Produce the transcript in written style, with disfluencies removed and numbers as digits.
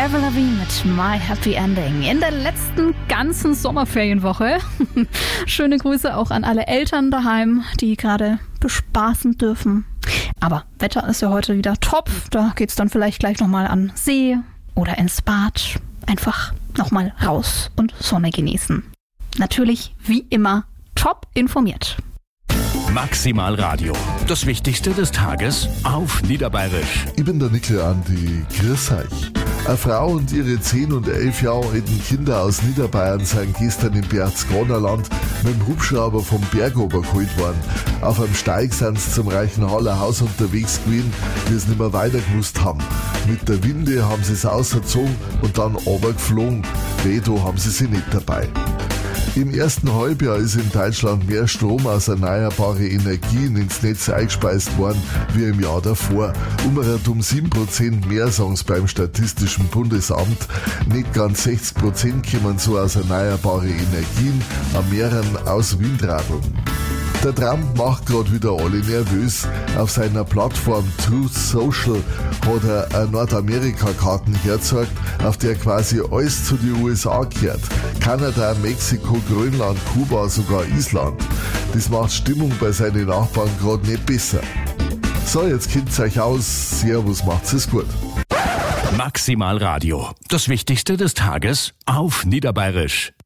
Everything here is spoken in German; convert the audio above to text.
Avril Lavigne mit My Happy Ending in der letzten ganzen Sommerferienwoche. Schöne Grüße auch an alle Eltern daheim, die gerade bespaßen dürfen. Aber Wetter ist ja heute wieder top. Da geht's dann vielleicht gleich nochmal an See oder ins Bad. Einfach nochmal raus und Sonne genießen. Natürlich, wie immer, top informiert. Maximal Radio. Das Wichtigste des Tages auf Niederbayerisch. Ich bin der Nickel Andi. Grüß euch. Eine Frau und ihre 10 und 11 Jahre alten Kinder aus Niederbayern sind gestern im Berchtesgadenerland mit dem Hubschrauber vom Berg geholt worden. Auf einem Steig sind sie zum Reichenhaller Haus unterwegs gewesen, die es nicht mehr weiter gewusst haben. Mit der Winde haben sie es ausgezogen und dann runtergeflogen. Veto haben sie sich nicht dabei. Im ersten Halbjahr ist in Deutschland mehr Strom aus erneuerbaren Energien ins Netz eingespeist worden wie im Jahr davor. Um 7% mehr, sagen sie beim Statistischen Bundesamt. Nicht ganz 60% kommen so aus erneuerbaren Energien, am mehreren aus Windradeln. Der Trump macht gerade wieder alle nervös. Auf seiner Plattform Truth Social hat er eine Nordamerika-Karten hergezeigt, auf der quasi alles zu den USA gehört. Kanada, Mexiko, Grönland, Kuba, sogar Island. Das macht Stimmung bei seinen Nachbarn gerade nicht besser. So, jetzt kennt's euch aus. Servus, macht's es gut. Maximal Radio. Das Wichtigste des Tages auf Niederbayerisch.